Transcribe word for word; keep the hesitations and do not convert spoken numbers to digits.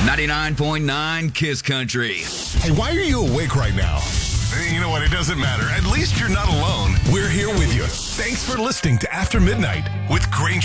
ninety-nine point nine Kiss Country. Hey, why are you awake right now? You know what? It doesn't matter. At least you're not alone. We're here with you. Thanks for listening to After Midnight with Granger.